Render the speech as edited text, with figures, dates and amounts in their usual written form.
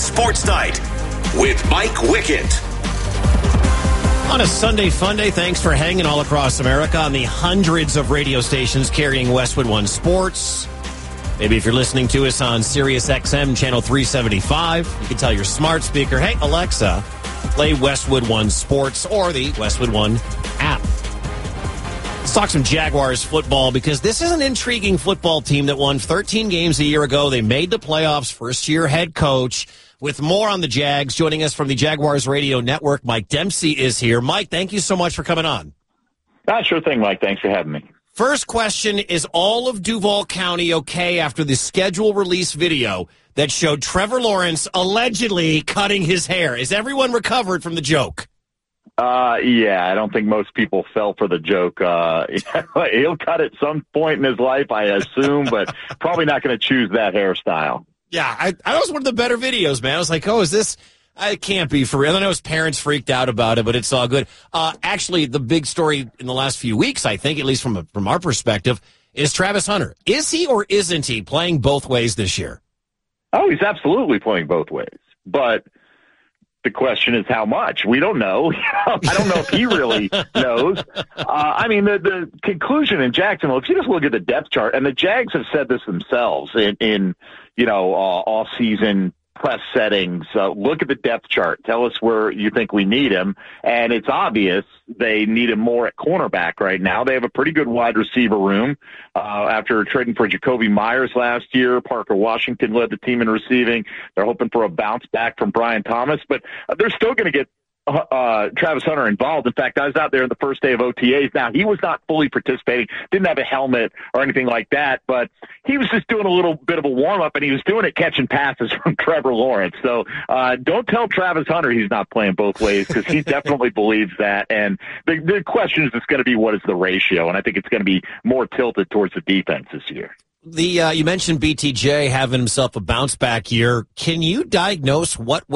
Sports Night with Mike Wickett. On a Sunday fun day, thanks for hanging all across America on the hundreds of radio stations carrying Westwood One Sports. Maybe if you're listening to us on Sirius XM channel 375, you can tell your smart speaker, hey, Alexa, play Westwood One Sports or the Westwood One app. Let's talk some Jaguars football because this is an intriguing football team that won 13 games a year ago. They made the playoffs, first-year head coach. With more on the Jags, joining us from the Jaguars Radio Network, Mike Dempsey is here. Mike, thank you so much for coming on. Sure thing, Mike. Thanks for having me. First question, is all of Duval County okay after the schedule release video that showed Trevor Lawrence allegedly cutting his hair? Is everyone recovered from the joke? Yeah, I don't think most people fell for the joke. He'll cut at some point in his life, I assume, but probably not going to choose that hairstyle. Yeah, I was one of the better videos, man. I was like, oh, is this? It can't be for real. I know his parents freaked out about it, but it's all good. Actually, the big story in the last few weeks, I think, at least from our perspective, is Travis Hunter. Is he or isn't he playing both ways this year? Oh, he's absolutely playing both ways. But the question is how much. We don't know. I don't know if he really knows. I mean, the conclusion in Jacksonville, if you just look at the depth chart, and the Jags have said this themselves in off-season press settings, look at the depth chart. Tell us where you think we need him. And it's obvious they need him more at cornerback right now. They have a pretty good wide receiver room. After trading for Jacoby Myers last year, Parker Washington led the team in receiving. They're hoping for a bounce back from Brian Thomas, but they're still going to get Travis Hunter involved. In fact, I was out there on the first day of OTAs. Now, he was not fully participating, didn't have a helmet or anything like that, but he was just doing a little bit of a warm-up, and he was doing it catching passes from Trevor Lawrence. So don't tell Travis Hunter he's not playing both ways, because he definitely believes that. And the question is just going to be, what is the ratio? And I think it's going to be more tilted towards the defense this year. You mentioned BTJ having himself a bounce-back year. Can you diagnose what